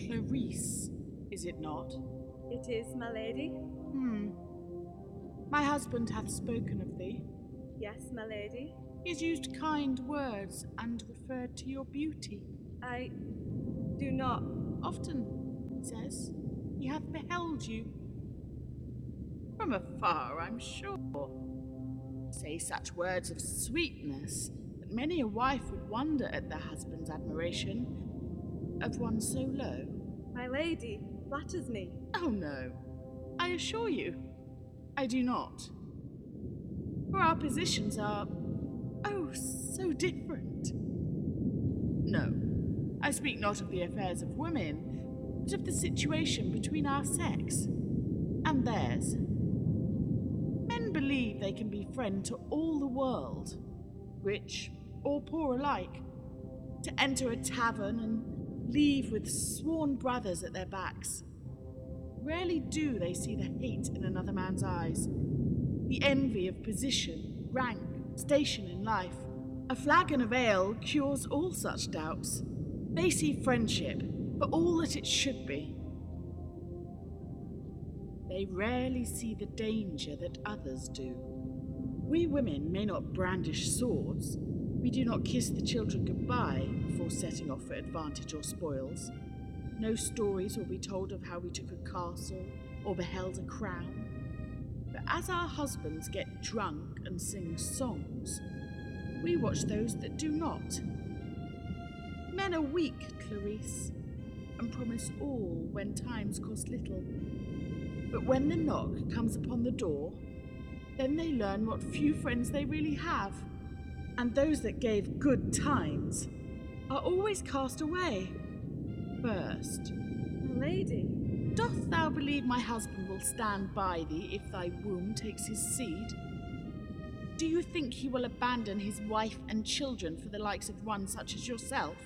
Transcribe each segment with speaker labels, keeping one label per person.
Speaker 1: Clarice, is it not?
Speaker 2: It is, my lady.
Speaker 1: My husband hath spoken of thee.
Speaker 2: Yes, my lady.
Speaker 1: He has used kind words and referred to your beauty.
Speaker 2: I do not.
Speaker 1: Often, he says, he hath beheld you. From afar, I'm sure. Say such words of sweetness that many a wife would wonder at their husband's admiration of one so low.
Speaker 2: My lady flatters me.
Speaker 1: Oh no, I assure you, I do not. For our positions are, oh, so different. No, I speak not of the affairs of women, but of the situation between our sex and theirs. Men believe they can be friend to all the world, rich or poor alike, to enter a tavern and leave with sworn brothers at their backs. Rarely do they see the hate in another man's eyes, the envy of position, rank, station in life. A flagon of ale cures all such doubts. They see friendship for all that it should be. They rarely see the danger that others do. We women may not brandish swords. We do not kiss the children goodbye before setting off for advantage or spoils. No stories will be told of how we took a castle or beheld a crown. But as our husbands get drunk and sing songs, we watch those that do not. Men are weak, Clarice, and promise all when times cost little. But when the knock comes upon the door, then they learn what few friends they really have. And those that gave good times are always cast away. First,
Speaker 2: My lady.
Speaker 1: doth thou believe my husband will stand by thee if thy womb takes his seed? Do you think he will abandon his wife and children for the likes of one such as yourself?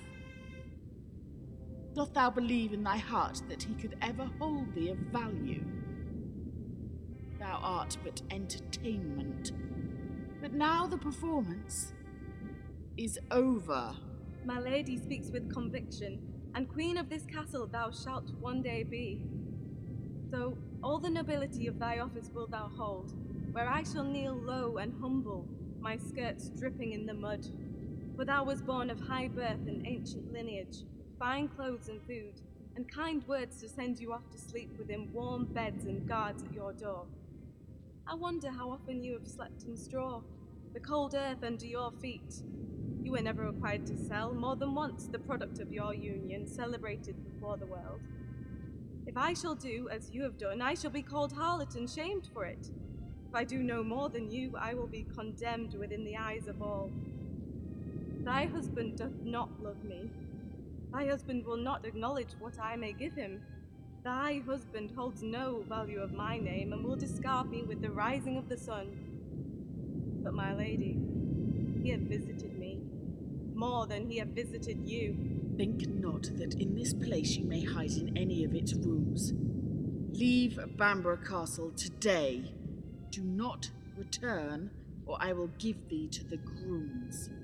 Speaker 1: Doth thou believe in thy heart that he could ever hold thee of value? Thou art but entertainment. But now the performance is over.
Speaker 2: My lady speaks with conviction, and queen of this castle thou shalt one day be. So all the nobility of thy office wilt thou hold, where I shall kneel low and humble, my skirts dripping in the mud. For thou was born of high birth and ancient lineage, fine clothes and food, and kind words to send you off to sleep within warm beds and guards at your door. I wonder how often you have slept in straw, the cold earth under your feet. You were never required to sell, more than once the product of your union, celebrated before the world. If I shall do as you have done, I shall be called harlot and shamed for it. If I do no more than you, I will be condemned within the eyes of all. Thy husband doth not love me. Thy husband will not acknowledge what I may give him. Thy husband holds no value of my name, and will discard me with the rising of the sun. But my lady, he hath visited me, more than he hath visited you.
Speaker 1: Think not that in this place you may hide in any of its rooms. Leave Bamborough Castle today. Do not return, or I will give thee to the grooms.